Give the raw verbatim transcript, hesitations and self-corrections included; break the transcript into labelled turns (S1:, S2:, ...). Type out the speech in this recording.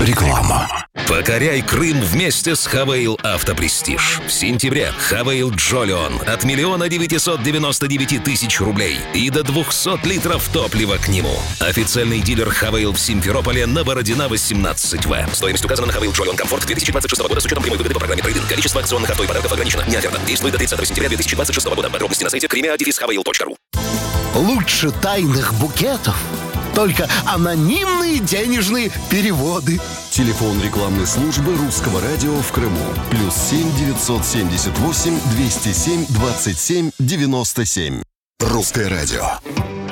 S1: Реклама.
S2: Покоряй Крым вместе с Хавейл Автопрестиж. В сентябре Хавейл Джолион от миллиона девятисот девяносто девяти тысяч рублей и до двухсот литров топлива к нему. Официальный дилер Хавейл в Симферополе на Бородина восемнадцать В. Стоимость указана на Хавейл Джолион Комфорт две тысячи двадцать шестого года с учетом прямой выгоды по программе трейд-ин. Количество акционных авто и подарков ограничено. Не оферта. Действует до тридцатого сентября две тысячи двадцать шестого года. Подробности на сайте кримеа дефис хавейл точка ру.
S3: Лучше тайных букетов только анонимные денежные переводы.
S1: Телефон рекламной службы Русского радио в Крыму. Плюс семь девятьсот семьдесят восемь двести семь двадцать семь девяносто семь. Русское радио.